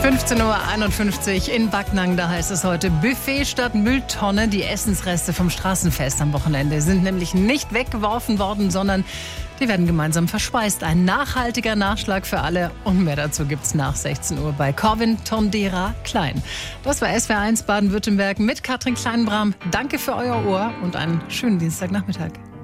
15:51 Uhr in Backnang, da heißt es heute Buffet statt Mülltonne. Die Essensreste vom Straßenfest am Wochenende sind nämlich nicht weggeworfen worden, sondern die werden gemeinsam verspeist. Ein nachhaltiger Nachschlag für alle und mehr dazu gibt's nach 16 Uhr bei Corvin Tondera Klein. Das war SWR1 Baden-Württemberg mit Katrin Kleinbram. Danke für euer Ohr und einen schönen Dienstagnachmittag.